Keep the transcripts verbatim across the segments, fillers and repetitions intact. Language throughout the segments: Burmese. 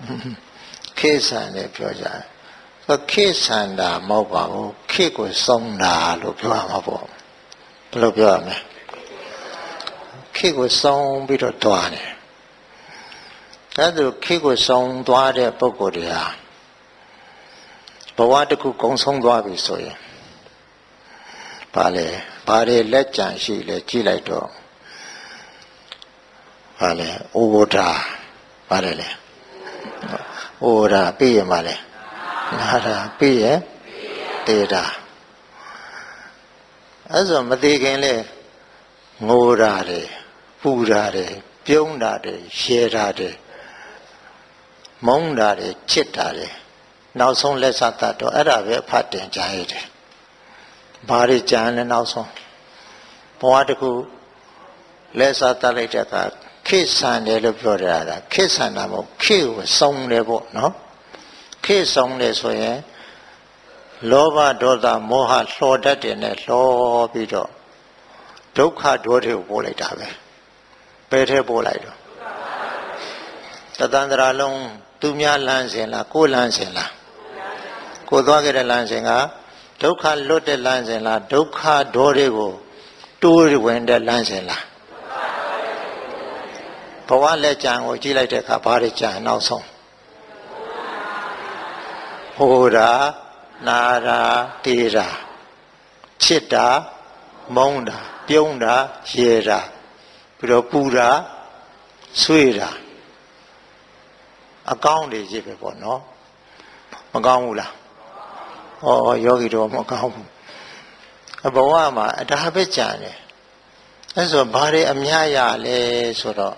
ခေတ်ဆန်တယ်ပြောကြတယ်ခေတ်ဆန်တာမဟုတ်ပါဘူးခေတ်ကိုဆုံးတာလို့ပြောရမှာပေါ့ဘယ်လိုပြောရမလဲခေတ်ကိုဆုံးပြီးတော့တွားတယ်ဒါဆိုခေတ်ကိုဆုံးသွားတဲ့ပုဂ္ဂိုလ်တွေဟာဘဝတစ်ခုကုံဆုံးသွားပြီဆိုရင်ဘာလဲဘာတွေလက်ကြံရှိလဲကြည့်လိုက်တော့ဘာလဲဩဝဒဘာလဲလဲဩဝဒပြီးရမှာလဲနာတာပြီးရတေတာအဲ့ဆိုမသေးခင်လေငိုတာတယ်ပူတာတယ်ပြုံးတာတယ်ရှဲတာတယ်မုန်းတာတယ်ချစ်တာတယ်နောက်ဆုံးလက်စသတ်တော့အဲ့ဒါပဲအဖတ်တင်ကြရတယ်ဘာတွေကြံလဲနောက်ဆုံးဘဝတစ်ခုလက်စသတ်လိုက်တဲ့အခါခေတ်ဆန်တယ်လို့ပြောရတာခေတ်ဆန်တာမဟုတ်ခေတ်ကိုဆုံးတယ်ပေါ့နော်ခေတ်ဆုံးတယ်ဆိုရင်လောဘဒေါသမောဟလှော်တတ်တယ်နဲ့လှော်ပြီးတော့ဒုက္ခဒေါသကိုပို့လိုက်တာပဲဘယ်ထဲပို့လိုက်တော့တသန္တရာလုံးသူများလမ်းစဉ်လားကိုယ်လမ်းစဉ်လားကိုယ်သွားခဲ့တဲ့လမ်းစဉ်ကဒုက္ခလွတ်တဲ့လမ်းစဉ်လားဒုက္ခဒေါသကိုတိုးဝင်တဲ့လမ်းစဉ်လားဘဝလက်ကြံကိုကြည့်လိုက်တဲ့အခါဘာတွေကြံနောက်ဆုံးဟိုတာနာတာတေးတာချစ်တာမုန်းတာပြုံးတာရေတာပြီးတော့ပူတာဆွေးတာအကောင်းတွေကြီးပဲပေါ့နော်မကောင်းဘူးလားဩယောဂီတော်မကောင်းဘူးဘဝမှာဒါပဲကြံတယ်အဲဆိုဘာတွေအများရလဲဆိုတော့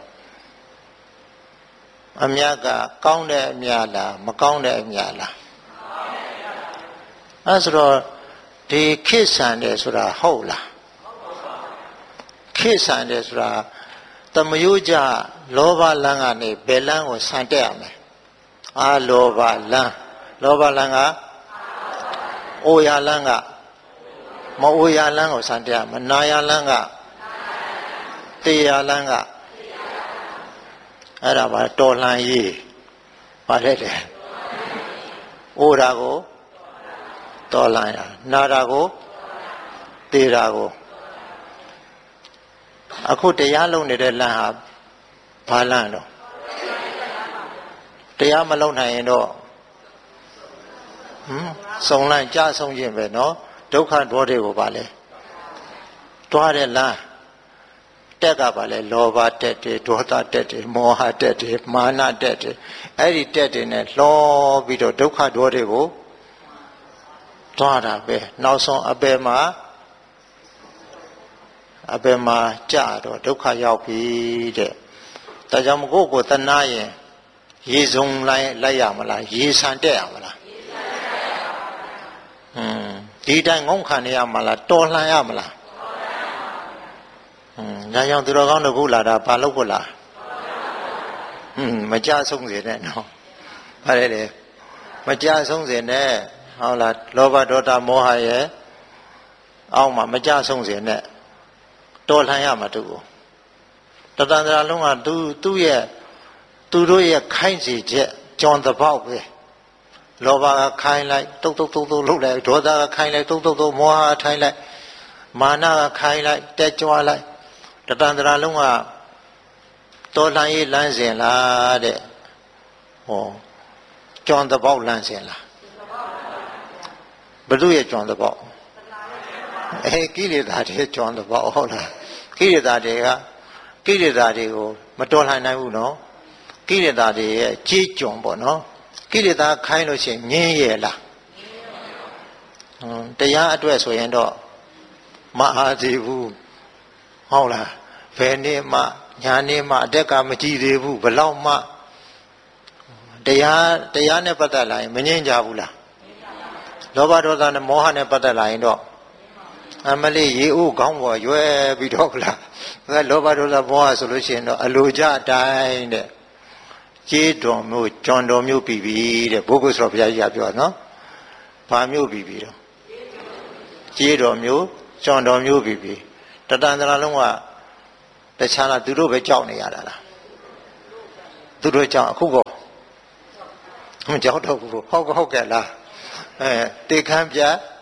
အများကကောင်းတဲ့အများလားမကောင်းတဲ့အများလားအဲဆိုတော့ဒီခေတ်ဆန်တယ်ဆိုတာဟုတ်လားခေတ်ဆန်တယ်ဆိုတာတမယိုးကြလောဘလမ်းကနေဘယ်လမ်းကိုဆန်တက်ရမလဲအာလောဘလမ်းလောဘလမ်းကအိုရလမ်းကမအိုရလမ်းကိုဆန်တက်ရမနာရလမ်းကတေရလမ်းကအဲ့ဒါပါတော်လှန်ရေးပါတဲ့တယ်အိုတာကိုတော်လှန်ရနာတာကိုတေတာကိုအခုတရားလုံးနေတဲ့လမ်းဟာဘာလမ်းတော့တရားမလုံးနိုင်ရင်တော့ဟမ်စုံလိုက်ကြဆုံးခြင်းပဲနော်ဒုက္ခဒေါသကိုပါလဲတွားတဲ့လမ်းတက်ကပါလဲလောဘတက်တယ်ဒေါသတက်တယ်မောဟတက်တယ်မာနတက်တယ်အဲ့ဒီတက်တယ်နဲ့လှောပြီးတော့ဒုက္ခဒေါသကိုတွားတာပဲနောက်ဆုံးအပယ်မှာအပယ်မှာကြာတော့ဒုက္ခရောက်ပြီတဲ့ဒါကြောင့်မကိုကိုတနာရင်ရေစုံလိုက်လိုက်ရမလားရေဆန်တက်ရမလားဟွန်းဒီတိုင်းငုံခံရမလားတော်လှန်ရမလားဟွန်းညာကြောင့်သူတော်ကောင်းတို့ခုလာတာဘာလို့ခုလာဟွန်းမကြဆုံးစေနဲ့နော်ဗါတယ်လေမကြဆုံးစေနဲ့ဟုတ်လားလောဘဒေါသမောဟရဲ့အောက်မှာမကြဆုံးစေနဲ့တော်လှန်ရမှာတူတတန္တရာလုံးကသူသူ့ရဲ့သူတို့ရဲ့ခိုင်းစီချက်ကြွန်တပေါက်ပဲလောဘကခိုင်းလိုက်တုတ်တုတ်တုတ်တုတ်လှုပ်လိုက်ဒေါသကခိုင်းလိုက်တုတ်တုတ်တုတ်မောဟကထိုင်းလိုက်မာနကခိုင်းလိုက်တက်ကြွလိုက်တတန္တရာလုံးကတော်လှန်ရေးလမ်းစဉ်လားတဲ့ဟောကြွန်တပေါက်လမ်းစဉ်လားဘု து ရဲ့ကြွန်တပေါက်အဲကိလေသာတွေကြွန်တပေါက်ဟုတ်လားကိလေသာတွေကကိလေသာတွေကိုမတော်လှန်နိုင်ဘူးနော်ကိလေသာတွေရဲ့ကြေးကြွန်ပေါ့နော်ကိလေသာခိုင်းလို့ရှိရင်ငင်းရလားဟွန်းတရားအတွက်ဆိုရင်တော့မအားသေးဘူးဟုတ်လားဘယ်နေ့မှညာနေ့မှအတက်ကမကြည့်သေးဘူးဘလောက်မှတရားတရားနဲ့ပတ်သက်လာရင်မငြင်းကြဘူးလားလောဘဒေါသနဲ့မောဟနဲ့ပတ်သက်လာရင်တော့အမလေးရေဦးခေါင်းပေါ်ရွယ်ပြီးတော့လားအဲလောဘဒေါသမောဟဆိုလို့ရှိရင်တော့အလိုကြအတိုင်းတဲ့ကြေးတော်မျိုးကြွန်တော်မျိုးပြီးပြီတဲ့ဘုဂုဆိုဘုရားကြီးကပြောနော်ဘာမျိုးပြီးပြီတော့ကြေးတော်မျိုးကြွန်တော်မျိုးပြီးပြီတတန္တရာလုံးကတခြားလားသူတို့ပဲကြောက်နေရတာလားသူတို့ကြောင့်အခုကောမကြောက်တော့ဘူးဟုတ်ကဟုတ်ကဲ့လားအဲတေခမ်းပြ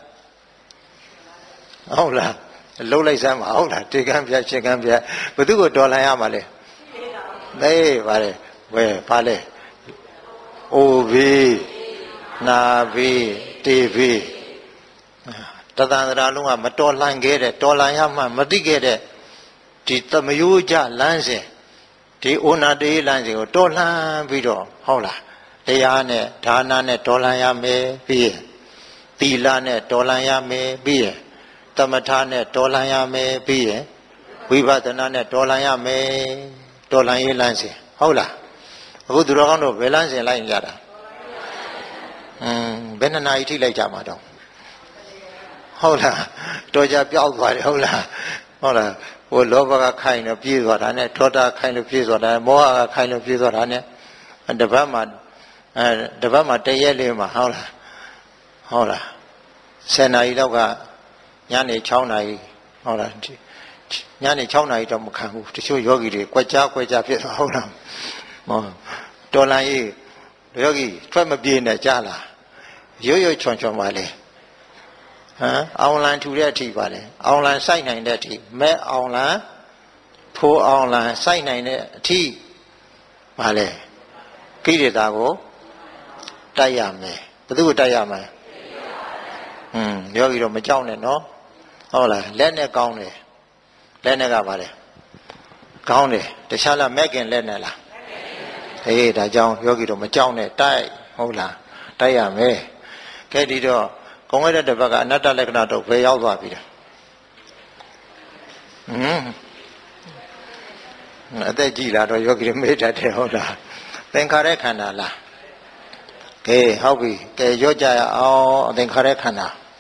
ဟုတ်လားလှုပ်လိုက်စမ်းပါဟုတ်လားတေခမ်းပြရှင်ခမ်းပြဘယ်သူကိုတော်လှန်ရမှာလဲမေးပါလေဝဲပါလေအိုဘီနာဘီတေဘီတသန္တရာလုံးကမတော်လှန်ခဲ့တဲ့တော်လှန်ရမှမသိခဲ့တဲ့ဒီသမယိုးကြလမ်းစဉ်ဒီအိုနာတေးလမ်းစဉ်ကိုတော်လှန်ပြီးတော့ဟုတ်လားတရားနဲ့ဒါနနဲ့တော်လှန်ရမယ်ပြီးရင်သီလနဲ့တော်လှန်ရမယ်ပြီးရင်သမထနဲ့တော်လှန်ရမယ်ပြီးရင်ဝိပဿနာနဲ့တော်လှန်ရမယ်တော်လှန်ရေးလမ်းစဉ်ဟုတ်လားအခုသူတော်ကောင်းတို့ဘယ်လမ်းစဉ်လိုက်ကြတာอืมဘယ်နှစ်နာရီထိလိုက်ကြမှာတော့ဟုတ်လားတော်ကြပြောက်သွားတယ်ဟုတ်လားဟုတ်လားဟိုလောဘကခိုင်လို့ပြေးသွားတာနဲ့ဒေါသခိုင်လို့ပြေးသွားတာမောဟကခိုင်လို့ပြေးသွားတာနဲ့တပတ်မှာအဲတပတ်မှာတရက်လေးမှာဟုတ်လားဟုတ်လားဆယ်နာရီလောက်ကညနေ၆နာရီဟုတ်လားညနေ၆နာရီတော့မခံဘူးတချို့ယောဂီတွေကြွက်ကြားကြွက်ကြားဖြစ်သွားဟုတ်လားဟောတော်လန်ကြီးယောဂီထွက်မပြေးနဲ့ကြားလားရွရွချွန်ချွန်ပါလေဟမ်အောင်လန်ထူတဲ့အထိပါလေအောင်လန်စိုက်နိုင်တဲ့အထိမဲအောင်လန်ဖိုးအောင်လန်စိုက်နိုင်တဲ့အထိပါလေကိရိတာကိုတိုက်ရမယ်ဘယ်သူကိုတိုက်ရမလဲဟွန်းယောဂီတော့မကြောက်နဲ့နော်ဟုတ်လားလက်နဲ့ကောင်းတယ်လက်နဲ့ကပါလေကောင်းတယ်တခြားလားမဲ့ခင်လက်နဲ့လားအေးဒါကြောင့်ယောဂီတော့မကြောက်နဲ့တိုက်ဟုတ်လားတိုက်ရမယ်ကဲဒီတော့ကောင်းတဲ့တစ်ပတ်ကအနတ္တလက္ခဏာတော့ဘယ်ရောက်သွားပြီလဲဟမ်အသက်ကြီးလာတော့ယောဂီမေ့တတ်တယ်ဟုတ်လားသင်္ခါရခန္ဓာလားကဲဟုတ်ပြီကဲရော့ကြရအောင်အသင်္ခါရခန္ဓာ